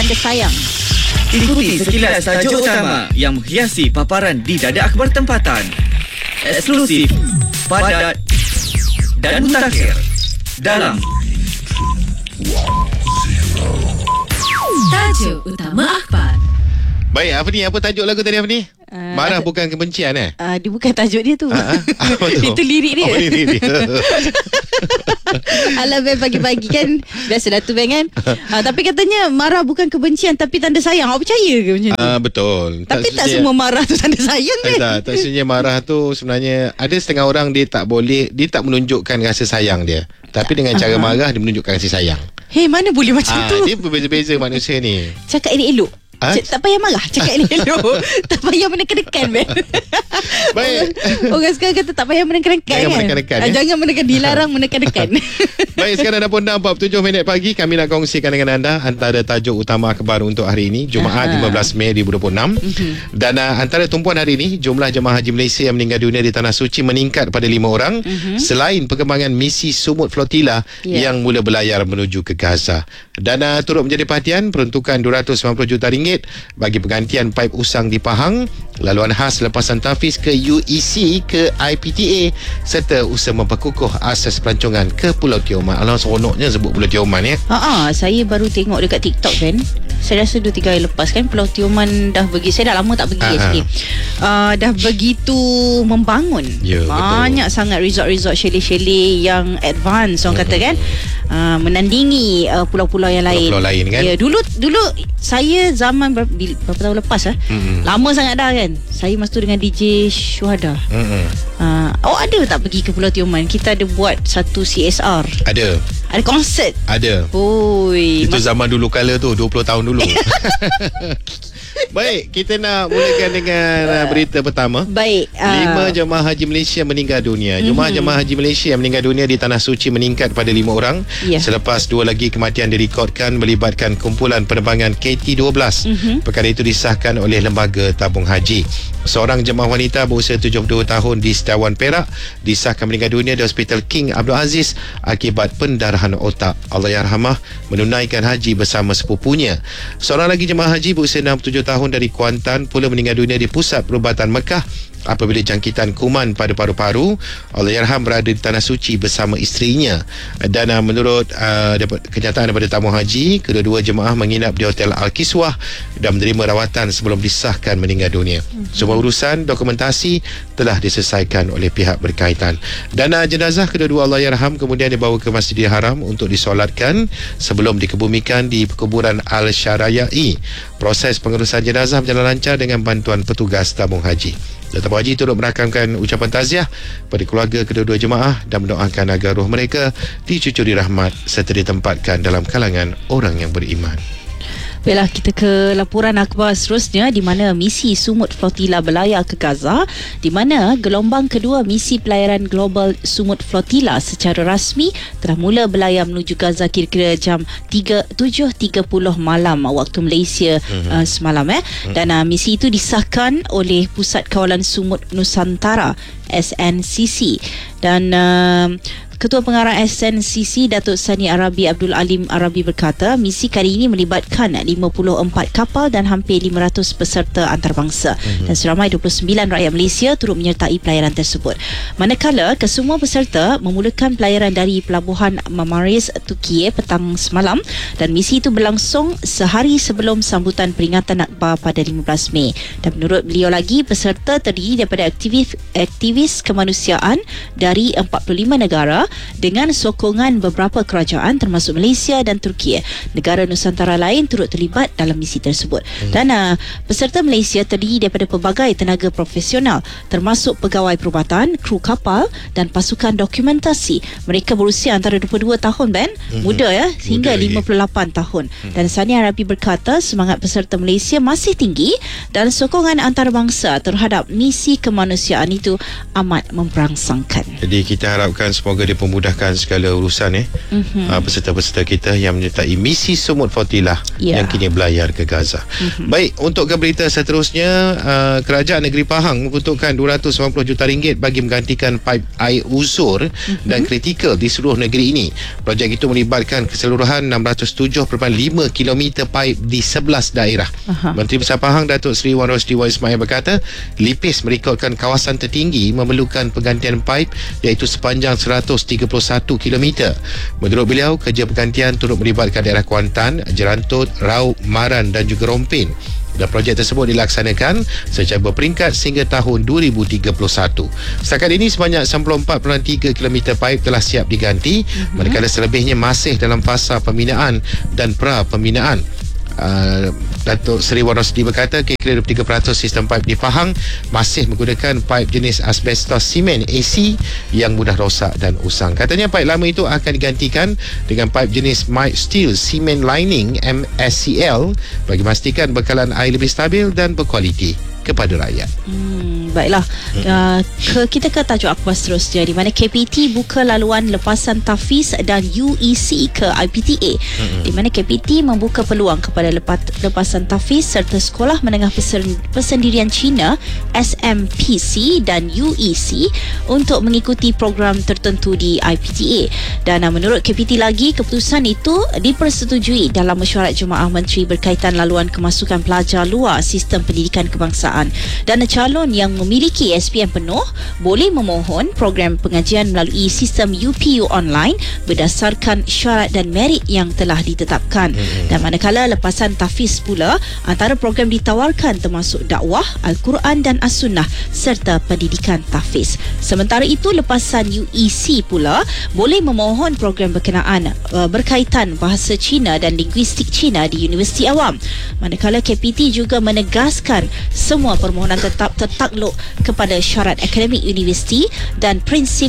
tanda sayang. Ikuti sekilas tajuk utama yang menghiasi paparan di dada akhbar tempatan. Eksklusif, padat dan mutakhir dalam Tajuk utama akhbar. Baik, apa ni? Apa tajuk lagu tadi, apa ni? Marah bukan kebencian Dia bukan tajuk dia tu. Itu lirik dia. Oh, lirik dia. Alah Ben, pagi-pagi kan biasalah tu Ben kan. Tapi katanya marah bukan kebencian tapi tanda sayang. Awak percaya ke macam tu? Betul. Tapi tak semua marah tu tanda sayang kan? Tak sebenarnya marah tu sebenarnya ada setengah orang dia tak menunjukkan rasa sayang dia. Tapi dengan cara marah dia menunjukkan kasih sayang. Mana boleh macam tu? Dia berbeza-beza manusia ni. Cakap elok-elok. Tak payah marah. Cakap elok-elok. Tak payah menekan-nekan Ben. Baik. Orang sekarang kata tak payah menekan-nekan. Jangan kan? menekan-nekan, Jangan menekan. Dilarang menekan-nekan. Baik, sekarang dah pun 6:47 pagi. Kami nak kongsikan dengan anda antara tajuk utama akhbar untuk hari ini, Jumaat 15 Mei 2026. Dan antara tumpuan hari ini, jumlah jemaah haji Malaysia yang meninggal dunia di Tanah Suci meningkat pada 5 orang. Selain perkembangan misi Sumut Flotilla yang mula berlayar menuju ke Gaza. Dan turut menjadi perhatian peruntukan RM290 juta bagi penggantian paip usang di Pahang, laluan khas lepasan Tafiz ke UEC ke IPTA, serta usaha memperkukuh asas pelancongan ke Pulau Tioman. Alah, seronoknya sebut Pulau Tioman ya. Saya baru tengok dekat TikTok Ben. Saya rasa 2-3 hari lepas kan Pulau Tioman dah pergi. Saya dah lama tak pergi actually. Dah begitu membangun. Banyak sangat resort-resort chalet-chalet yang advance orang kata kan. Menandingi pulau-pulau yang lain. Pulau-pulau lain kan. Ya, dulu saya zaman berapa tahun lepas lama sangat dah kan. Saya masa tu dengan DJ Syuhada. Awak ada tak pergi ke Pulau Tioman? Kita ada buat satu CSR. Ada konsert. Ada. Itu zaman dulu kala tu, 20 tahun dulu. Baik, kita nak mulakan dengan berita pertama. Baik. 5 jemaah haji Malaysia meninggal dunia. Jumlah jemaah haji Malaysia yang meninggal dunia di Tanah Suci meningkat pada 5 orang. Selepas 2 lagi kematian direkodkan melibatkan kumpulan penerbangan KT-12. Perkara itu disahkan oleh Lembaga Tabung Haji. Seorang jemaah wanita berusia 72 tahun di Setiawan, Perak disahkan meninggal dunia di Hospital King Abdul Aziz akibat pendarahan otak. Allahyarhamah, menunaikan haji bersama sepupunya. Seorang lagi jemaah haji berusia 67 tahun dari Kuantan pula meninggal dunia di Pusat Perubatan Mekah apabila jangkitan kuman pada paru-paru. Allahyarham berada di Tanah Suci bersama isterinya. Dan menurut kenyataan daripada tamu haji, kedua-dua jemaah menginap di Hotel Al-Kiswah dan menerima rawatan sebelum disahkan meninggal dunia. Semua urusan dokumentasi telah diselesaikan oleh pihak berkaitan. Dan jenazah kedua-dua Allahyarham kemudian dibawa ke Masjidil Haram untuk disolatkan sebelum dikebumikan di perkuburan Al-Syarayai. Proses pengurusan jenazah berjalan lancar dengan bantuan petugas tabung haji. Tabung haji turut merakamkan ucapan taziah pada keluarga kedua-dua jemaah dan mendoakan agar roh mereka dicucuri rahmat serta ditempatkan dalam kalangan orang yang beriman. Baiklah, kita ke laporan akhbar seterusnya di mana misi Sumut Flotilla berlayar ke Gaza, di mana gelombang kedua misi pelayaran global Sumut Flotilla secara rasmi telah mula berlayar menuju Gaza kira-kira jam 7.30 malam waktu Malaysia semalam dan misi itu disahkan oleh Pusat Kawalan Sumut Nusantara SNCC dan Ketua Pengarah SNCC Datuk Sani Arabi Abdul Alim Arabi berkata misi kali ini melibatkan 54 kapal dan hampir 500 peserta antarabangsa dan seramai 29 rakyat Malaysia turut menyertai pelayaran tersebut. Manakala kesemua peserta memulakan pelayaran dari Pelabuhan Marmaris, Turkiye petang semalam dan misi itu berlangsung sehari sebelum sambutan peringatan Akbar pada 15 Mei. Dan menurut beliau lagi, peserta terdiri daripada aktivis kemanusiaan dari 45 negara dengan sokongan beberapa kerajaan termasuk Malaysia dan Turkiye. Negara Nusantara lain turut terlibat dalam misi tersebut. Dan peserta Malaysia terdiri daripada pelbagai tenaga profesional termasuk pegawai perubatan, kru kapal dan pasukan dokumentasi. Mereka berusia antara 22 tahun Ben, muda hingga 58 tahun. Dan Sani Arabi berkata semangat peserta Malaysia masih tinggi dan sokongan antarabangsa terhadap misi kemanusiaan itu amat memperangsangkan. Jadi kita harapkan semoga boleh memudahkan segala urusan peserta-peserta kita yang menyertai misi Sumut Flotilla yang kini berlayar ke Gaza. Baik, untuk ke berita seterusnya, Kerajaan Negeri Pahang membutuhkan 290 juta ringgit bagi menggantikan paip air uzur dan kritikal di seluruh negeri ini. Projek itu melibatkan keseluruhan 607.5 km paip di 11 daerah. Menteri Besar Pahang Datuk Seri Wan Rosdi Wan Ismail berkata, Lipis merekodkan kawasan tertinggi memerlukan penggantian paip iaitu sepanjang 131 km. Menurut beliau, kerja penggantian turut melibatkan daerah Kuantan, Jerantut, Raub, Maran dan juga Rompin. Dan projek tersebut dilaksanakan secara berperingkat sehingga tahun 2031. Setakat ini sebanyak 94.3 km paip telah siap diganti, manakala selebihnya masih dalam fasa pembinaan dan pra-pembinaan. Datuk Seri Wan Rosdi berkata kira-kira 3% sistem paip di Pahang masih menggunakan paip jenis asbestos simen AC yang mudah rosak dan usang. Katanya paip lama itu akan digantikan dengan paip jenis Mild Steel Cement Lining MSCL bagi memastikan bekalan air lebih stabil dan berkualiti kepada rakyat. Baiklah, kita ke tajuk akhbar seterusnya, di mana KPT buka laluan lepasan tafiz dan UEC ke IPTA. Di mana KPT membuka peluang kepada lepasan tafiz serta sekolah menengah persendirian Cina SMPC dan UEC untuk mengikuti program tertentu di IPTA. Dan menurut KPT lagi, keputusan itu dipersetujui dalam mesyuarat Jemaah Menteri berkaitan laluan kemasukan pelajar luar sistem pendidikan kebangsaan. Dan calon yang memiliki SPM penuh boleh memohon program pengajian melalui sistem UPU online berdasarkan syarat dan merit yang telah ditetapkan. Dan manakala lepasan tafiz pula, antara program ditawarkan termasuk dakwah, Al-Quran dan As-Sunnah serta pendidikan tafiz. Sementara itu, lepasan UEC pula boleh memohon program berkenaan berkaitan bahasa Cina dan linguistik Cina di Universiti Awam. Manakala KPT juga menegaskan semua permohonan tetap tertakluk kepada syarat akademik universiti dan prinsip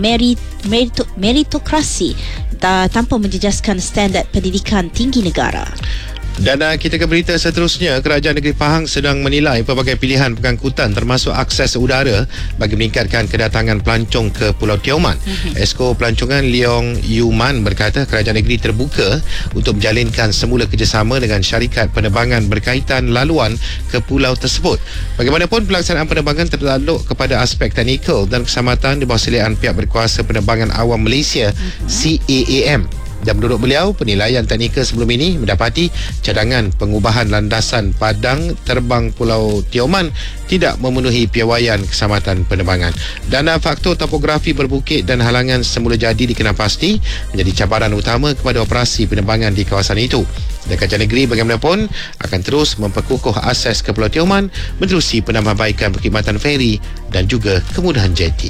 meritokrasi tanpa menjejaskan standard pendidikan tinggi negara. Dan kita ke berita seterusnya, Kerajaan Negeri Pahang sedang menilai pelbagai pilihan pengangkutan termasuk akses udara bagi meningkatkan kedatangan pelancong ke Pulau Tioman. Esko Pelancongan Leong Yuman berkata Kerajaan Negeri terbuka untuk menjalinkan semula kerjasama dengan syarikat penerbangan berkaitan laluan ke pulau tersebut. Bagaimanapun, pelaksanaan penerbangan tertakluk kepada aspek teknikal dan keselamatan di bawah seliaan pihak berkuasa penerbangan awam Malaysia CAAM. Dan menurut beliau, penilaian teknikal sebelum ini mendapati cadangan pengubahan landasan padang terbang Pulau Tioman tidak memenuhi piawaian keselamatan penerbangan. Dan faktor topografi berbukit dan halangan semula jadi dikenal pasti menjadi cabaran utama kepada operasi penerbangan di kawasan itu. Dan Kerajaan Negeri bagaimanapun akan terus memperkukuh akses ke Pulau Tioman menerusi penambahbaikan perkhidmatan feri dan juga kemudahan jeti.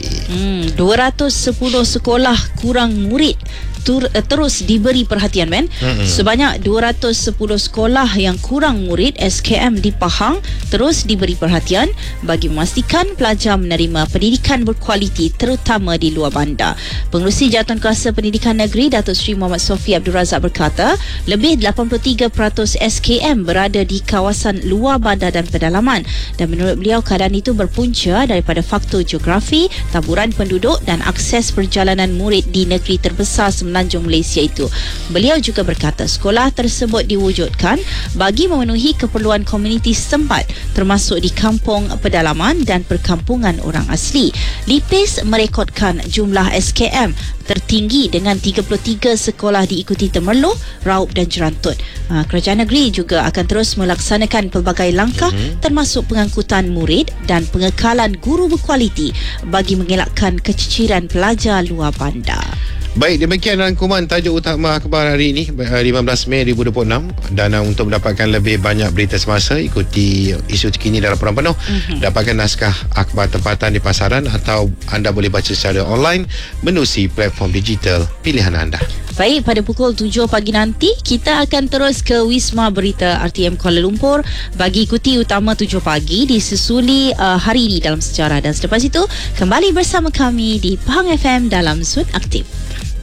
210 sekolah kurang murid terus diberi perhatian, Sebanyak 210 sekolah yang kurang murid SKM di Pahang terus diberi perhatian bagi memastikan pelajar menerima pendidikan berkualiti terutama di luar bandar. Pengerusi Jawatankuasa Pendidikan Negeri Datuk Seri Muhammad Sofi Abdul Razak berkata, lebih 83% SKM berada di kawasan luar bandar dan pedalaman, dan menurut beliau keadaan itu berpunca daripada faktor geografi, taburan penduduk dan akses perjalanan murid di negeri terbesar Semenanjung Malaysia itu. Beliau juga berkata sekolah tersebut diwujudkan bagi memenuhi keperluan komuniti setempat termasuk di kampung pedalaman dan perkampungan orang asli. Lipis merekodkan jumlah SKM tertinggi dengan 33 sekolah diikuti Temerloh, Raub dan Jerantut. Kerajaan negeri juga akan terus melaksanakan pelbagai langkah termasuk pengangkutan murid dan pengekalan guru berkualiti bagi mengelakkan keciciran pelajar luar bandar. Baik, demikian rangkuman tajuk utama akhbar hari ini 15 Mei 2026. Dan untuk mendapatkan lebih banyak berita semasa, ikuti isu terkini dalam Peran Penuh. Dapatkan naskah akhbar tempatan di pasaran atau anda boleh baca secara online menerusi platform digital pilihan anda. Baik, pada pukul 7 pagi nanti kita akan terus ke Wisma Berita RTM Kuala Lumpur bagi ikuti utama 7 pagi disusuli hari ini dalam sejarah. Dan selepas itu kembali bersama kami di Pahang FM dalam Sud Aktif.